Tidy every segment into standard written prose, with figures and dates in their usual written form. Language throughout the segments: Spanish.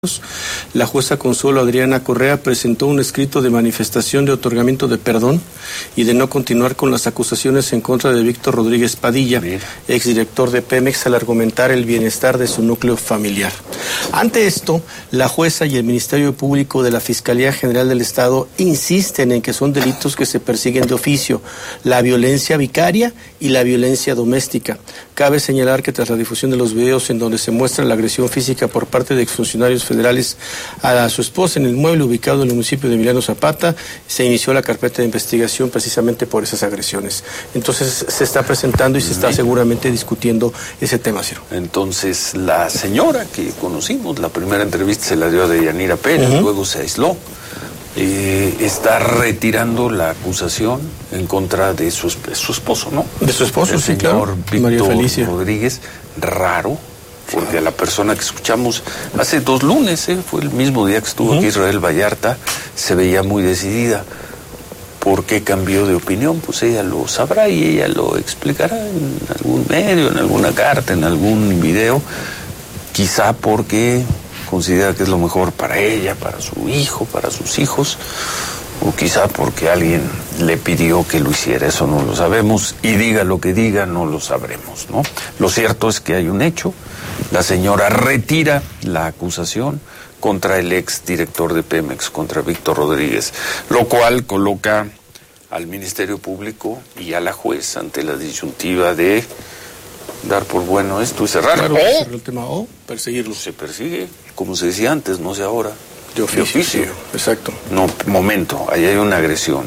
La jueza Consuelo Adriana Correa presentó un escrito de manifestación de otorgamiento de perdón y de no continuar con las acusaciones en contra de Víctor Rodríguez Padilla, exdirector de Pemex, al argumentar el bienestar de su núcleo familiar. Ante esto, la jueza y el Ministerio Público de la Fiscalía General del Estado insisten en que son delitos que se persiguen de oficio: la violencia vicaria y la violencia doméstica. Cabe señalar que tras la difusión de los videos en donde se muestra la agresión física por parte de exfuncionarios federales a su esposa en el inmueble ubicado en el municipio de Emiliano Zapata, se inició la carpeta de investigación precisamente por esas agresiones. Entonces se está presentando y se está seguramente discutiendo ese tema, Ciro. Entonces la señora que conocimos, la primera entrevista se la dio a Deyanira Pérez, luego se aisló. Está retirando la acusación en contra de su esposo, ¿no? De su esposo, sí, claro. Víctor Rodríguez, raro, porque a la persona que escuchamos hace 2 lunes, fue el mismo día que estuvo aquí Israel Vallarta, se veía muy decidida. ¿Por qué cambió de opinión? Pues ella lo sabrá y ella lo explicará en algún medio, en alguna carta, en algún video, quizá porque considera que es lo mejor para ella, para su hijo, para sus hijos, o quizá porque alguien le pidió que lo hiciera. Eso no lo sabemos, y diga lo que diga, no lo sabremos, ¿no? Lo cierto es que hay un hecho. La señora retira la acusación contra el ex director de Pemex, contra Víctor Rodríguez, lo cual coloca al Ministerio Público y a la juez ante la disyuntiva de dar por bueno esto y cerrarlo. Claro, cerrar el tema o perseguirlo. Se persigue, como se decía antes, no sé ahora. De oficio. Exacto. No, momento, ahí hay una agresión,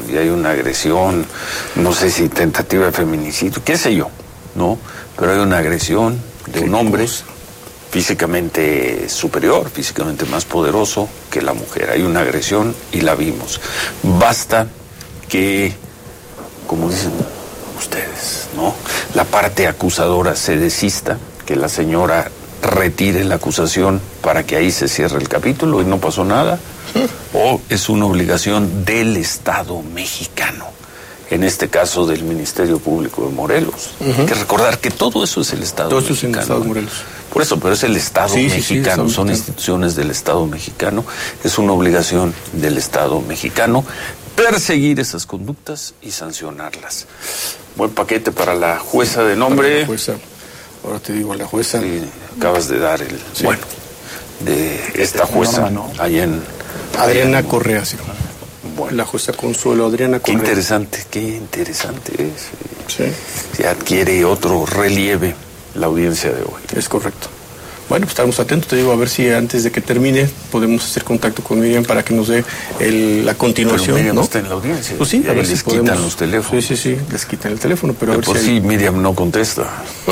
no sé si tentativa de feminicidio, qué sé yo, ¿no? Pero hay una agresión de un hombre físicamente superior, físicamente más poderoso que la mujer. Hay una agresión y la vimos. Basta que, como dicen ustedes, ¿no?, la parte acusadora se desista, que la señora retire la acusación para que ahí se cierre el capítulo y no pasó nada, o es una obligación del Estado mexicano, en este caso del Ministerio Público de Morelos. Hay que recordar que todo eso es el Estado mexicano. Todo eso es el Estado de Morelos. Por eso, pero es el Estado mexicano, son instituciones del Estado mexicano, es una obligación del Estado mexicano perseguir esas conductas y sancionarlas. Buen paquete para la jueza de nombre. La jueza, ahora te digo, la jueza. Sí, acabas de dar el, bueno, de esta jueza, allá en Adriana Correa, sí. Bueno. La jueza Consuelo Adriana Correa. Qué interesante es. Sí. Se adquiere otro relieve la audiencia de hoy. Es correcto. Bueno, pues estaremos atentos, te digo, a ver si antes de que termine podemos hacer contacto con Miriam para que nos dé la continuación. Pero Miriam, ¿no? Está en la audiencia. Pues sí, a ver les si podemos. Quitan los teléfonos. Sí, les quitan el teléfono, pero a ver por si sí Miriam no contesta.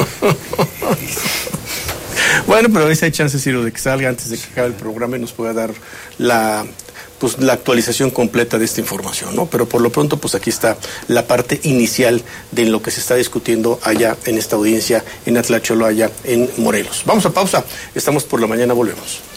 Bueno, pero a veces hay chances, Ciro, de que salga antes de que acabe el programa y nos pueda dar la actualización completa de esta información, ¿no? Pero por lo pronto, pues aquí está la parte inicial de lo que se está discutiendo allá en esta audiencia en Atlacholo, allá en Morelos. Vamos a pausa, estamos por la mañana, volvemos.